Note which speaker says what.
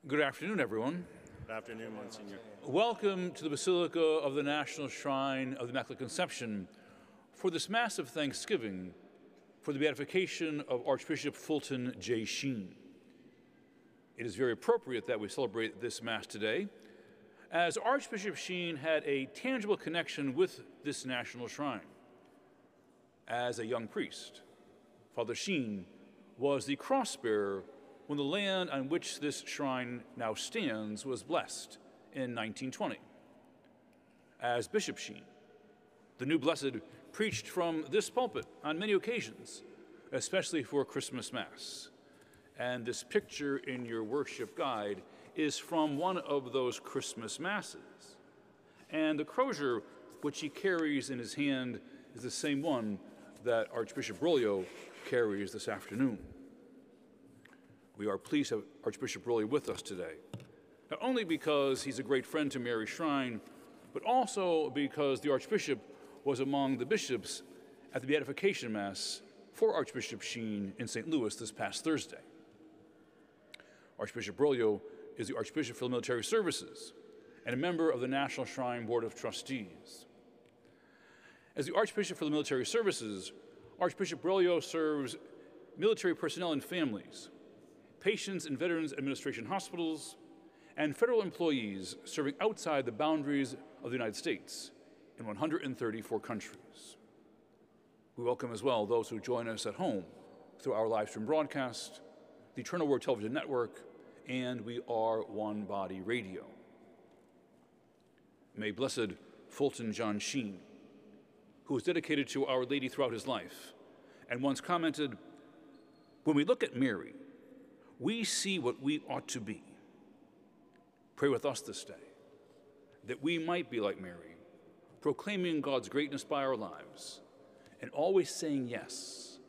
Speaker 1: Good afternoon, everyone.
Speaker 2: Good afternoon, Monsignor.
Speaker 1: Welcome to the Basilica of the National Shrine of the Immaculate Conception for this Mass of Thanksgiving for the beatification of Archbishop Fulton J. Sheen. It is very appropriate that we celebrate this Mass today, as Archbishop Sheen had a tangible connection with this national shrine. As a young priest, Father Sheen was the cross-bearer when the land on which this shrine now stands was blessed in 1920. As Bishop Sheen, the new blessed preached from this pulpit on many occasions, especially for Christmas Mass. And this picture in your worship guide is from one of those Christmas Masses. And the crozier which he carries in his hand is the same one that Archbishop Broglio carries this afternoon. We are pleased to have Archbishop Broglio with us today, not only because he's a great friend to Mary's Shrine, but also because the Archbishop was among the bishops at the Beatification Mass for Archbishop Sheen in St. Louis this past Thursday. Archbishop Broglio is the Archbishop for the Military Services and a member of the National Shrine Board of Trustees. As the Archbishop for the Military Services, Archbishop Broglio serves military personnel and families, patients in Veterans Administration hospitals, and federal employees serving outside the boundaries of the United States in 134 countries. We welcome as well those who join us at home through our live stream broadcast, the Eternal Word Television Network, and We Are One Body Radio. May Blessed Fulton John Sheen, who was dedicated to Our Lady throughout his life, and once commented, "When we look at Mary, we see what we ought to be." Pray with us this day, that we might be like Mary, proclaiming God's greatness by our lives, and always saying yes